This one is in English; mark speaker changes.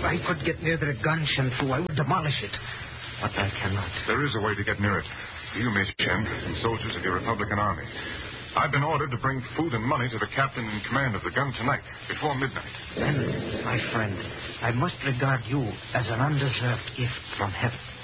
Speaker 1: I could get near the gun, Shen Fu, I would demolish it. But I cannot.
Speaker 2: There is a way to get near it. You, Miss Shen, and soldiers of your Republican Army. I've been ordered to bring food and money to the captain in command of the gun tonight, before midnight.
Speaker 1: Then, my friend, I must regard you as an undeserved gift from heaven.